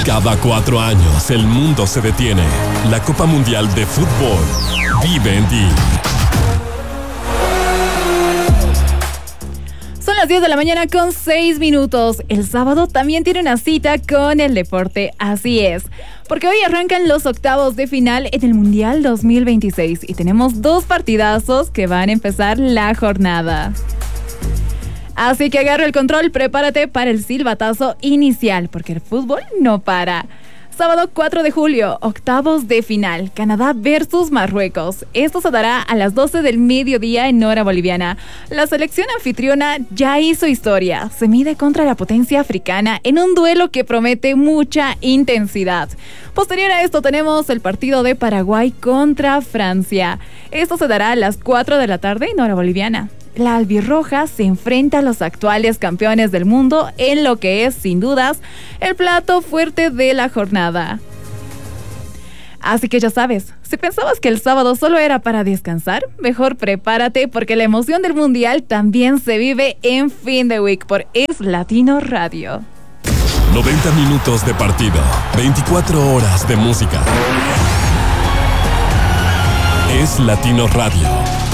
Cada 4 años el mundo se detiene. La Copa Mundial de Fútbol vive en ti. Son las 10 de la mañana con 6 minutos. El sábado también tiene una cita con el deporte, así es. Porque hoy arrancan los octavos de final en el Mundial 2026 y tenemos 2 partidazos que van a empezar la jornada. Así que agarra el control, prepárate para el silbatazo inicial, porque el fútbol no para. Sábado 4 de julio, octavos de final, Canadá versus Marruecos. Esto se dará a las 12 del mediodía en hora boliviana. La selección anfitriona ya hizo historia. Se mide contra la potencia africana en un duelo que promete mucha intensidad. Posterior a esto tenemos el partido de Paraguay contra Francia. Esto se dará a las 4 de la tarde en hora boliviana. La albirroja se enfrenta a los actuales campeones del mundo en lo que es, sin dudas, el plato fuerte de la jornada. Así que ya sabes, si pensabas que el sábado solo era para descansar, mejor prepárate porque la emoción del Mundial también se vive en Fin de Week por Es Latino Radio. 90 minutos de partido, 24 horas de música. Es Latino Radio.